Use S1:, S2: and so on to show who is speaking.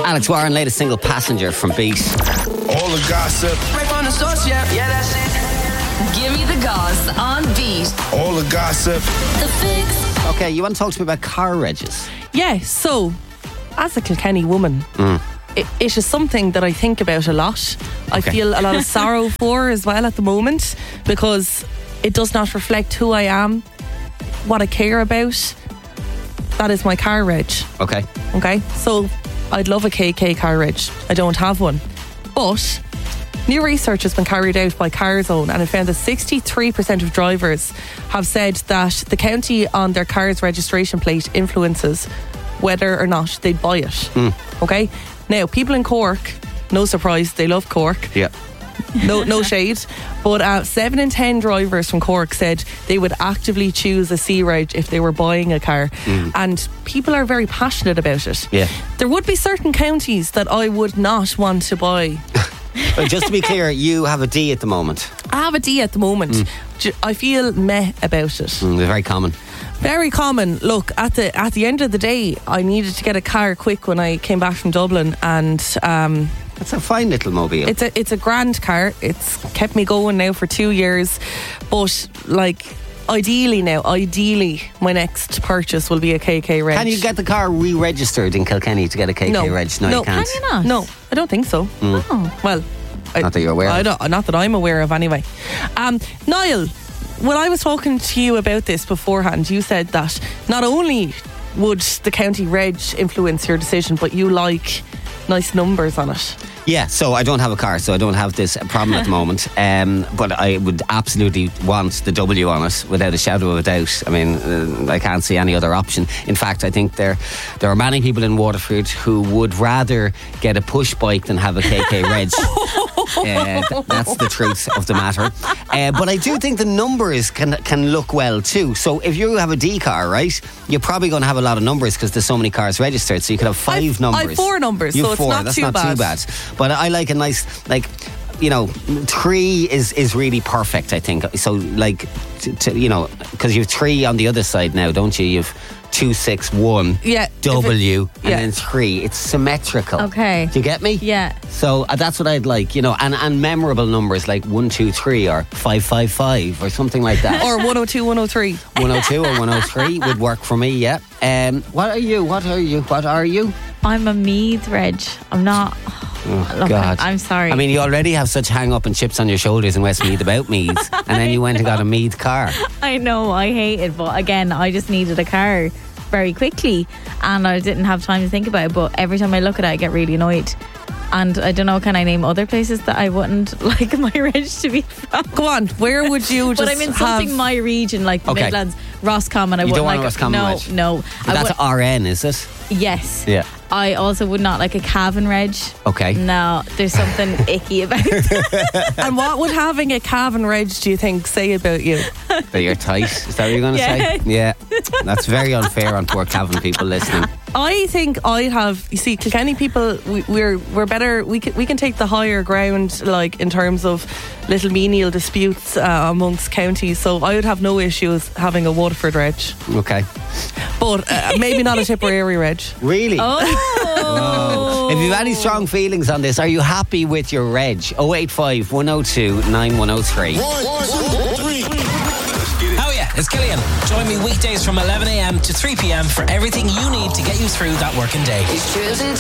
S1: Alex Warren laid a single Passenger from Beat.
S2: All the gossip.
S3: Right on the source, yeah, that's it.
S4: Give me the goss on Beat.
S2: All the gossip.
S4: The Fix.
S1: Okay, you want to talk to me about car regs?
S5: Yeah, so, as a Kilkenny woman, it is something that I think about a lot. I feel a lot of sorrow for as well at the moment, because it does not reflect who I am, what I care about. That is my car reg.
S1: Okay.
S5: Okay, so I'd love a KK car reg. I don't have one. But new research has been carried out by CarZone, and it found that 63% of drivers have said that the county on their car's registration plate influences whether or not they buy it. Okay? Now, people in Cork, no surprise, they love Cork.
S1: Yeah.
S5: No shade. But 7 in 10 drivers from Cork said they would actively choose a C-Reg if they were buying a car. And people are very passionate about it.
S1: Yeah.
S5: There would be certain counties that I would not want to buy.
S1: But just to be clear, you have a D at the moment.
S5: I have a D at the moment. I feel meh about it.
S1: They're very common.
S5: Very common. Look, at the end of the day, I needed to get a car quick when I came back from Dublin, and
S1: It's a fine little mobile.
S5: it's a grand car. It's kept me going now for 2 years. But like, ideally, my next purchase will be a KK reg.
S1: Can you get the car re-registered in Kilkenny to get a KK reg? No, you can't.
S4: Can you not?
S5: No, I don't think so.
S4: Oh.
S5: Well,
S1: Not that you're aware of.
S5: not that I'm aware of anyway. Niall, when I was talking to you about this beforehand, you said that not only would the county reg influence your decision, but you like nice numbers on it.
S1: Yeah, so I don't have a car, so I don't have this problem at the moment. But I would absolutely want the W on it, without a shadow of a doubt. I mean, I can't see any other option. In fact, I think there are many people in Waterford who would rather get a push bike than have a KK reg. That's the truth of the matter. But I do think the numbers can look well too. So if you have a D car, right, you're probably going to have a lot of numbers because there's so many cars registered. So you could have five numbers.
S5: I have 4 numbers,
S1: You
S5: so
S1: have
S5: it's
S1: 4.
S5: not
S1: That's
S5: too
S1: not
S5: bad.
S1: too bad. But I like a nice, 3 is really perfect, I think. So like, because you have 3 on the other side now, don't you? You've 2, 6, 1,
S5: Yeah,
S1: W, and
S5: yeah.
S1: then 3. It's symmetrical.
S4: Okay.
S1: Do you get me?
S4: Yeah.
S1: So that's what I'd like, and memorable numbers like 1, 2, 3 or 5, 5, 5 or something like that.
S5: Or 102, 103.
S1: 102 or 103 would work for me, yeah. What are you?
S4: I'm a Meath reg. I'm not. Look,
S1: God.
S4: I'm sorry.
S1: I mean, you already have such hang up and chips on your shoulders in Westmeath about Meath, and then you went and got a Meath car.
S4: I know, I hate it, but again, I just needed a car very quickly and I didn't have time to think about it. But every time I look at it, I get really annoyed. And I don't know, can I name other places that I wouldn't like my reg to be from?
S5: Go on, where would you just
S4: But I'm in something my region, like the
S1: Okay.
S4: Midlands, Roscommon. I
S1: You
S4: wouldn't
S1: don't want
S4: like
S1: a Roscommon
S4: no,
S1: reg?
S4: no.
S1: But that's RN, is it?
S4: Yes.
S1: Yeah.
S4: I also would not like a Cavan reg.
S1: Okay.
S4: No, there's something icky about it.
S5: And what would having a Cavan reg, do you think, say about you?
S1: That you're tight. Is that what you're going to
S4: Yeah.
S1: say? Yeah. That's very unfair on poor Cavan people listening.
S5: I think I'd have. You see, Kilkenny people, we're better. We can take the higher ground, like in terms of little menial disputes amongst counties. So I would have no issues having a Waterford reg,
S1: Okay.
S5: but maybe not a Tipperary reg.
S1: Really?
S4: Oh.
S1: If you have any strong feelings on this, are you happy with your reg? 085 102 9103.
S2: 1, 2, 3.
S6: Oh yeah, it's Killian. Join me weekdays from 11 a.m. to 3 p.m. for everything you need to get you through that working day.